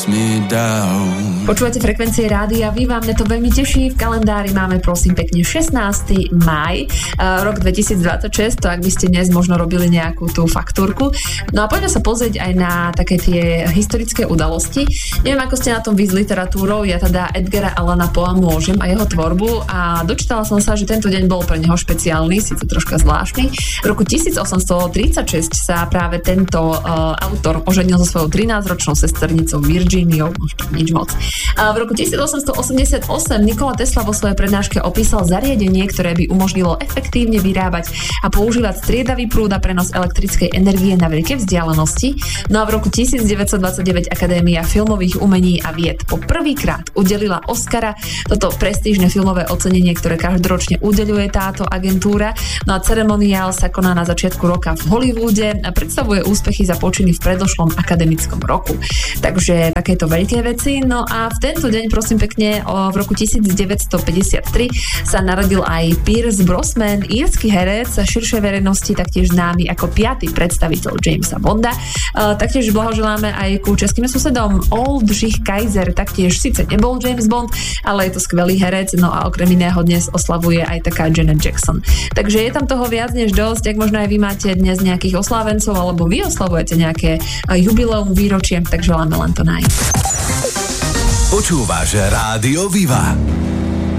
Počúvate frekvencie rádia Viva, mňa to veľmi teší. V kalendári máme prosím pekne 16. maj, rok 2026, to ak by ste dnes možno robili nejakú tú faktúrku. No a poďme sa pozrieť aj na také tie historické udalosti. Neviem, ako ste na tom vy s literatúrou, ja teda Edgara Allana Poe môžem a jeho tvorbu a dočítala som sa, že tento deň bol pre neho špeciálny, síce troška zvláštny. V roku 1836 sa práve tento autor oženil so svojou 13-ročnou sesternicou Virginiou, možno nič moc. A v roku 1888 Nikola Tesla vo svojej prednáške opísal zariadenie, ktoré by umožnilo efektívne vyrábať a používať striedavý prúd a prenos elektrickej energie na veľké vzdialenosti. No a v roku 1929 Akadémia filmových umení a vied po prvýkrát udelila Oscara, toto prestížne filmové ocenenie, ktoré každoročne udeľuje táto agentúra. No a ceremoniál sa koná na začiatku roka v Hollywoode a predstavuje úspechy za počiny v predošlom akademickom roku. Takže takéto veľké veci. No a v tento deň, prosím pekne, v roku 1953 sa narodil aj Pierce Brosnan, írsky herec, širšej verejnosti taktiež známy ako 5. predstaviteľ Jamesa Bonda. Taktiež blahoželáme aj ku českým susedom. Oldřich Kaiser taktiež síce nebol James Bond, ale je to skvelý herec, no a okrem iného dnes oslavuje aj taká Janet Jackson. Takže je tam toho viac než dosť, ak možno aj vy máte dnes nejakých oslávencov, alebo vy oslavujete nejaké jubileum, výročie, tak želáme len to naj. Počúvaš Rádio Viva.